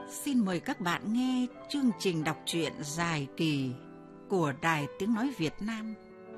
Xin mời các bạn nghe chương trình đọc truyện dài kỳ của Đài Tiếng Nói Việt Nam.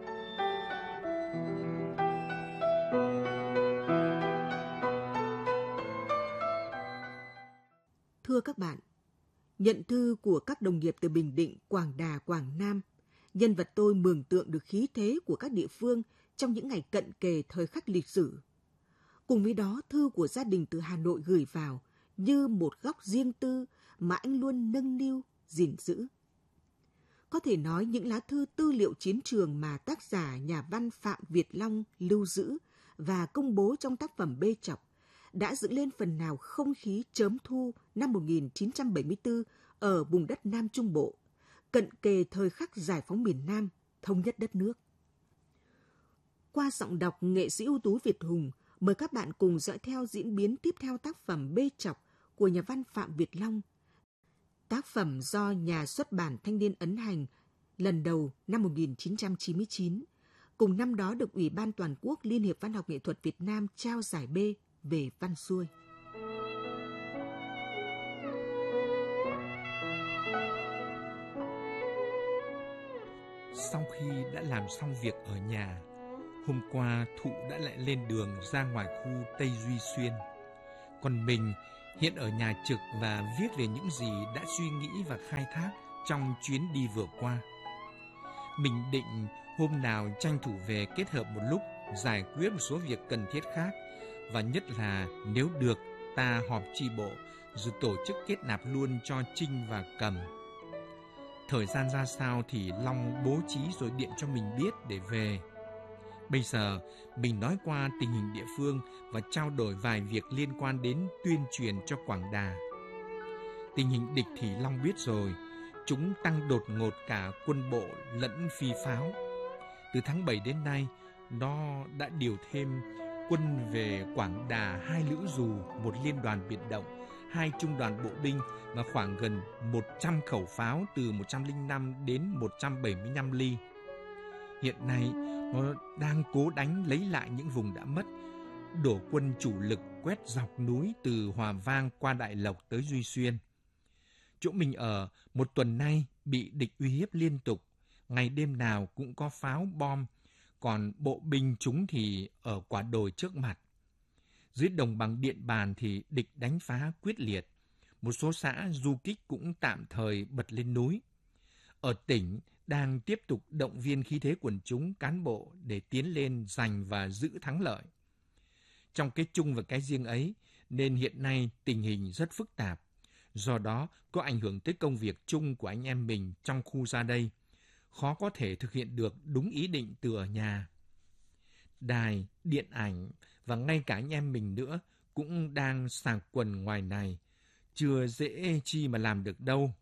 Thưa các bạn, nhận thư của các đồng nghiệp từ Bình Định, Quảng Đà, Quảng Nam, nhân vật tôi mường tượng được khí thế của các địa phương trong những ngày cận kề thời khắc lịch sử. Cùng với đó, thư của gia đình từ Hà Nội gửi vào như một góc riêng tư mà anh luôn nâng niu, gìn giữ. Có thể nói những lá thư tư liệu chiến trường mà tác giả nhà văn Phạm Việt Long lưu giữ và công bố trong tác phẩm Bê Chọc đã dựng lên phần nào không khí chớm thu năm 1974 ở vùng đất Nam Trung Bộ, cận kề thời khắc giải phóng miền Nam, thống nhất đất nước. Qua giọng đọc nghệ sĩ ưu tú Việt Hùng, mời các bạn cùng dõi theo diễn biến tiếp theo tác phẩm Bê Chọc của nhà văn Phạm Việt Long. Tác phẩm do nhà xuất bản Thanh niên ấn hành lần đầu năm 1999, cùng năm đó được Ủy ban Toàn quốc Liên hiệp Văn học Nghệ thuật Việt Nam trao giải B về văn xuôi. Sau khi đã làm xong việc ở nhà, hôm qua Thụ đã lại lên đường ra ngoài khu Tây Duy Xuyên. Còn mình hiện ở nhà trực và viết về những gì đã suy nghĩ và khai thác trong chuyến đi vừa qua. Mình định hôm nào tranh thủ về kết hợp một lúc, giải quyết một số việc cần thiết khác, và nhất là nếu được ta họp chi bộ rồi tổ chức kết nạp luôn cho Trinh và Cầm. Thời gian ra sao thì Long bố trí rồi điện cho mình biết để về. Bây giờ mình nói qua tình hình địa phương và trao đổi vài việc liên quan đến tuyên truyền cho Quảng Đà. Tình hình địch thì Long biết rồi, chúng tăng đột ngột cả quân bộ lẫn phi pháo. Từ tháng 7 đến nay, nó đã điều thêm quân về Quảng Đà 2 lữ dù, 1 liên đoàn biệt động, 2 trung đoàn bộ binh và khoảng gần 100 khẩu pháo từ 105 đến 175 ly. Hiện nay, nó đang cố đánh lấy lại những vùng đã mất, đổ quân chủ lực quét dọc núi từ Hòa Vang qua Đại Lộc tới Duy Xuyên. Chỗ mình ở một tuần nay bị địch uy hiếp liên tục, ngày đêm nào cũng có pháo bom, còn bộ binh chúng thì ở quả đồi trước mặt. Dưới đồng bằng Điện Bàn thì địch đánh phá quyết liệt, một số xã du kích cũng tạm thời bật lên núi. Ở tỉnh đang tiếp tục động viên khí thế quần chúng cán bộ để tiến lên giành và giữ thắng lợi. Trong cái chung và cái riêng ấy nên hiện nay tình hình rất phức tạp, do đó có ảnh hưởng tới công việc chung của anh em mình trong khu ra đây, khó có thể thực hiện được đúng ý định từ ở nhà. Đài, điện ảnh và ngay cả anh em mình nữa cũng đang sạc quần ngoài này, chưa dễ chi mà làm được đâu.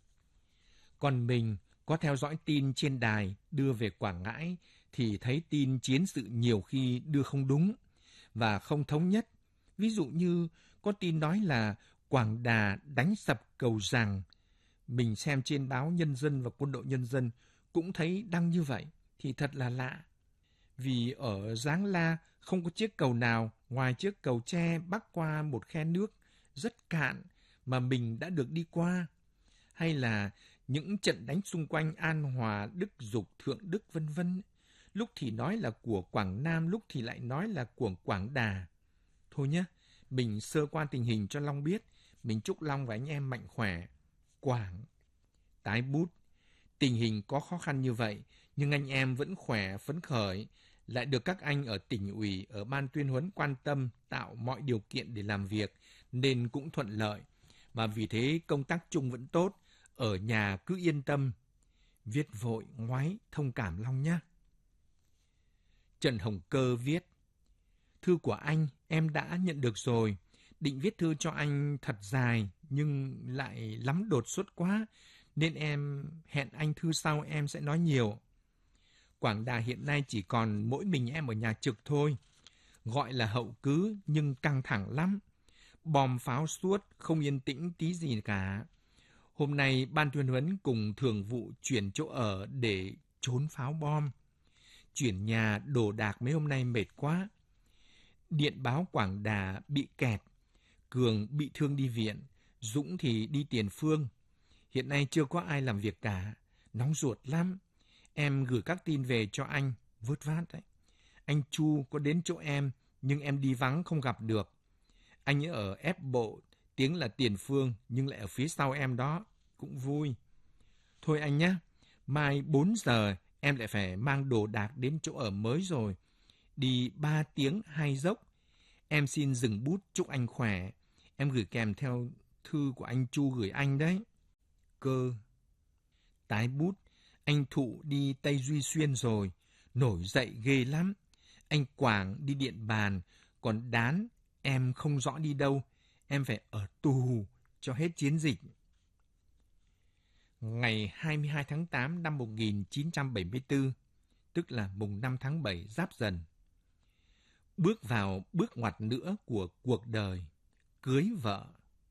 Còn mình có theo dõi tin trên đài đưa về Quảng Ngãi thì thấy tin chiến sự nhiều khi đưa không đúng và không thống nhất. Ví dụ như có tin nói là Quảng Đà đánh sập cầu Giàng. Mình xem trên báo Nhân dân và Quân đội Nhân dân cũng thấy đăng như vậy thì thật là lạ. Vì ở Giáng La không có chiếc cầu nào ngoài chiếc cầu tre bắc qua một khe nước rất cạn mà mình đã được đi qua. Hay là những trận đánh xung quanh An Hòa, Đức Dục, Thượng Đức vân vân. Lúc thì nói là của Quảng Nam, lúc thì lại nói là của Quảng Đà. Thôi nhé, mình sơ qua tình hình cho Long biết. Mình chúc Long và anh em mạnh khỏe. Quảng. Tái bút. Tình hình có khó khăn như vậy, nhưng anh em vẫn khỏe, phấn khởi, lại được các anh ở tỉnh ủy, ở ban tuyên huấn quan tâm, tạo mọi điều kiện để làm việc, nên cũng thuận lợi. Và vì thế công tác chung vẫn tốt, ở nhà cứ yên tâm. Viết vội, ngoáy, thông cảm Long nhé. Trần Hồng Cơ viết: Thư của anh em đã nhận được rồi. Định viết thư cho anh thật dài nhưng lại lắm đột xuất quá, nên em hẹn anh thư sau em sẽ nói nhiều. Quảng Đà hiện nay chỉ còn mỗi mình em ở nhà trực thôi. Gọi là hậu cứ nhưng căng thẳng lắm. Bom pháo suốt, không yên tĩnh tí gì cả. Hôm nay ban tuyên huấn cùng thường vụ chuyển chỗ ở để trốn pháo bom. Chuyển nhà đồ đạc mấy hôm nay mệt quá. Điện báo Quảng Đà bị kẹt. Cường bị thương đi viện, Dũng thì đi Tiền Phương. Hiện nay chưa có ai làm việc cả. Nóng ruột lắm. Em gửi các tin về cho anh. Vớt vát đấy. Anh Chu có đến chỗ em, nhưng em đi vắng không gặp được. Anh ấy ở ép bộ, tiếng là Tiền Phương, nhưng lại ở phía sau em đó. Cũng vui. Thôi anh nhé. Mai 4 giờ em lại phải mang đồ đạc đến chỗ ở mới rồi. Đi 3 tiếng 2 dốc. Em xin dừng bút chúc anh khỏe. Em gửi kèm theo thư của anh Chu gửi anh đấy. Cơ. Tái bút. Anh Thụ đi Tây Duy Xuyên rồi. Nổi dậy ghê lắm. Anh Quảng đi Điện Bàn. Còn Đán em không rõ đi đâu. Em phải ở tù cho hết chiến dịch. Ngày 22 tháng 8 năm 1974, tức là mùng 5 tháng 7 Giáp Dần. Bước vào bước ngoặt nữa của cuộc đời, cưới vợ.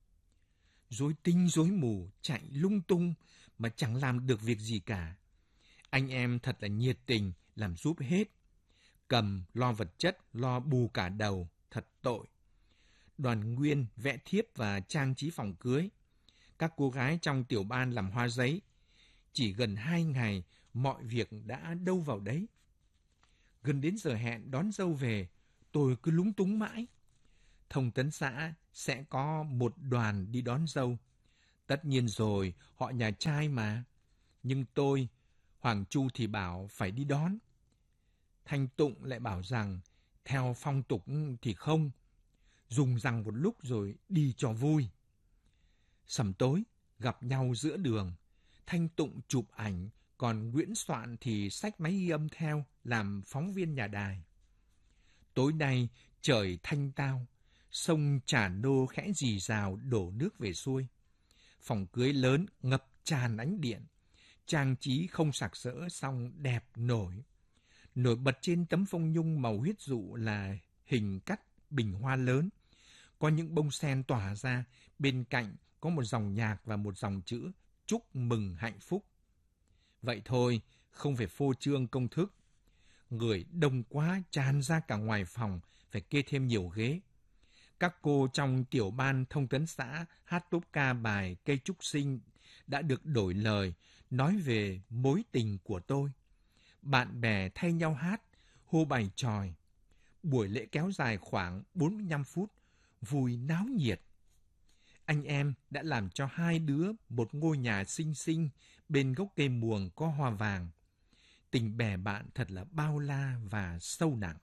Rối tinh rối mù, chạy lung tung mà chẳng làm được việc gì cả. Anh em thật là nhiệt tình, làm giúp hết. Cầm, lo vật chất, lo bù cả đầu, thật tội. Đoàn Nguyên vẽ thiếp và trang trí phòng cưới. Các cô gái trong tiểu ban làm hoa giấy. Chỉ gần 2 ngày, mọi việc đã đâu vào đấy. Gần đến giờ hẹn đón dâu về, tôi cứ lúng túng mãi. Thông tấn xã sẽ có một đoàn đi đón dâu. Tất nhiên rồi, họ nhà trai mà. Nhưng tôi, Hoàng Chu thì bảo phải đi đón. Thanh Tụng lại bảo rằng, theo phong tục thì không. Dùng rằng một lúc rồi đi cho vui. Sầm tối, gặp nhau giữa đường. Thanh Tụng chụp ảnh, còn Nguyễn Soạn thì xách máy ghi âm theo, làm phóng viên nhà đài. Tối nay, trời thanh tao, sông Trà Nô khẽ rì rào đổ nước về xuôi. Phòng cưới lớn ngập tràn ánh điện, trang trí không sặc sỡ song đẹp nổi. Nổi bật trên tấm phông nhung màu huyết dụ là hình cắt bình hoa lớn. Có những bông sen tỏa ra, bên cạnh có một dòng nhạc và một dòng chữ chúc mừng hạnh phúc. Vậy thôi, không phải phô trương công thức. Người đông quá tràn ra cả ngoài phòng, phải kê thêm nhiều ghế. Các cô trong tiểu ban thông tấn xã hát tốp ca bài Cây Trúc Sinh đã được đổi lời, nói về mối tình của tôi. Bạn bè thay nhau hát, hô bài chòi. Buổi lễ kéo dài khoảng 45 phút, vui náo nhiệt. Anh em đã làm cho hai đứa một ngôi nhà xinh xinh, bên gốc cây muồng có hoa vàng. Tình bè bạn thật là bao la và sâu nặng.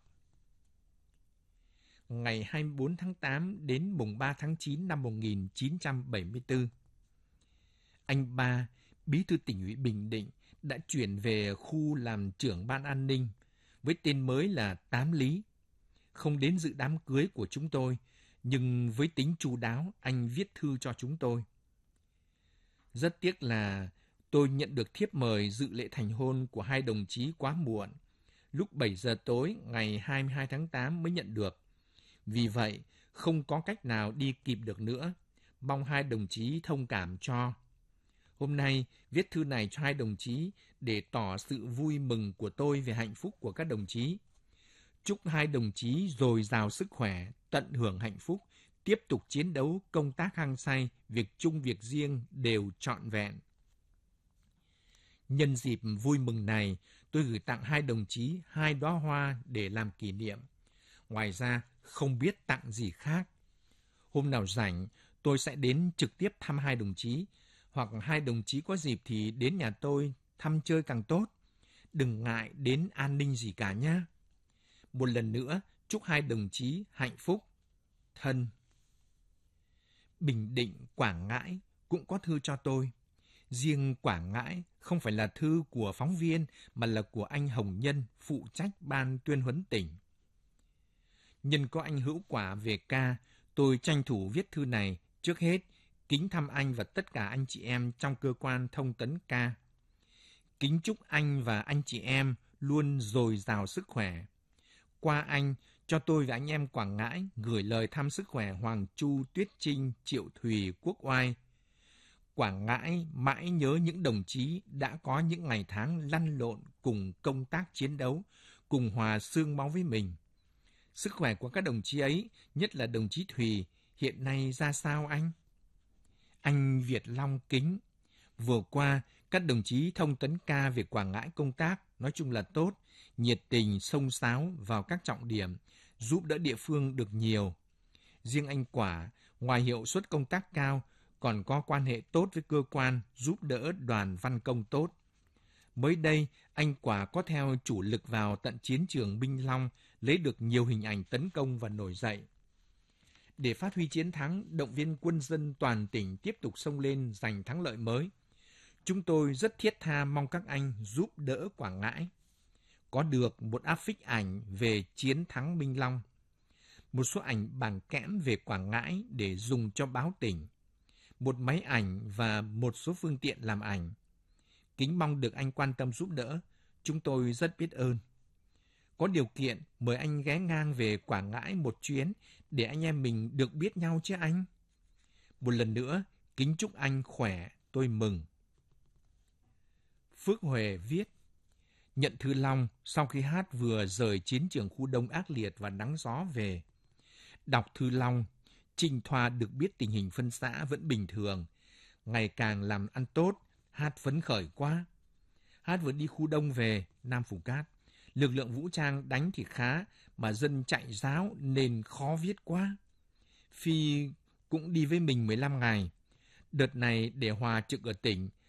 Ngày 24 tháng 8 đến mùng 3 tháng 9 năm 1974, anh Ba, bí thư tỉnh ủy Bình Định, đã chuyển về khu làm trưởng ban an ninh, với tên mới là Tám Lý. Không đến dự đám cưới của chúng tôi, nhưng với tính chu đáo, anh viết thư cho chúng tôi. Rất tiếc là tôi nhận được thiếp mời dự lễ thành hôn của hai đồng chí quá muộn. Lúc 7 giờ tối ngày 22 tháng 8 mới nhận được. Vì vậy, không có cách nào đi kịp được nữa. Mong hai đồng chí thông cảm cho. Hôm nay, viết thư này cho hai đồng chí để tỏ sự vui mừng của tôi về hạnh phúc của các đồng chí. Chúc hai đồng chí dồi dào sức khỏe, tận hưởng hạnh phúc, tiếp tục chiến đấu, công tác hăng say, việc chung việc riêng đều trọn vẹn. Nhân dịp vui mừng này, tôi gửi tặng hai đồng chí 2 đóa hoa để làm kỷ niệm. Ngoài ra, không biết tặng gì khác. Hôm nào rảnh, tôi sẽ đến trực tiếp thăm hai đồng chí, hoặc hai đồng chí có dịp thì đến nhà tôi thăm chơi càng tốt. Đừng ngại đến an ninh gì cả nhé. Một lần nữa, chúc hai đồng chí hạnh phúc. Thân. Bình Định, Quảng Ngãi cũng có thư cho tôi. Riêng Quảng Ngãi không phải là thư của phóng viên mà là của anh Hồng Nhân, phụ trách ban tuyên huấn tỉnh. Nhân có anh Hữu Quả về ca, tôi tranh thủ viết thư này. Trước hết, kính thăm anh và tất cả anh chị em trong cơ quan thông tấn ca. Kính chúc anh và anh chị em luôn dồi dào sức khỏe. Qua anh, cho tôi và anh em Quảng Ngãi gửi lời thăm sức khỏe Hoàng Chu, Tuyết Trinh, Triệu Thùy, Quốc Oai. Quảng Ngãi mãi nhớ những đồng chí đã có những ngày tháng lăn lộn cùng công tác chiến đấu, cùng hòa xương máu với mình. Sức khỏe của các đồng chí ấy, nhất là đồng chí Thùy, hiện nay ra sao anh? Anh Việt Long kính. Vừa qua, các đồng chí thông tấn ca về Quảng Ngãi công tác nói chung là tốt, nhiệt tình, xông xáo vào các trọng điểm, giúp đỡ địa phương được nhiều. Riêng anh Quả, ngoài hiệu suất công tác cao, còn có quan hệ tốt với cơ quan, giúp đỡ đoàn văn công tốt. Mới đây, anh Quả có theo chủ lực vào tận chiến trường Minh Long, lấy được nhiều hình ảnh tấn công và nổi dậy. Để phát huy chiến thắng, động viên quân dân toàn tỉnh tiếp tục xông lên giành thắng lợi mới. Chúng tôi rất thiết tha mong các anh giúp đỡ Quảng Ngãi. Có được một áp phích ảnh về chiến thắng Minh Long, một số ảnh bảng kẽm về Quảng Ngãi để dùng cho báo tỉnh, một máy ảnh và một số phương tiện làm ảnh. Kính mong được anh quan tâm giúp đỡ, chúng tôi rất biết ơn. Có điều kiện, mời anh ghé ngang về Quảng Ngãi một chuyến để anh em mình được biết nhau chứ anh. Một lần nữa, kính chúc anh khỏe, tôi mừng. Phước Huệ viết, nhận thư Long sau khi Hát vừa rời chiến trường khu Đông ác liệt và nắng gió về. Đọc thư Long, Trinh Thoa được biết tình hình phân xã vẫn bình thường, ngày càng làm ăn tốt, Hát phấn khởi quá. Hát vừa đi khu Đông về, Nam Phù Cát. Lực lượng vũ trang đánh thì khá, mà dân chạy ráo nên khó viết quá. Phi cũng đi với mình 15 ngày. Đợt này để hòa trực ở tỉnh,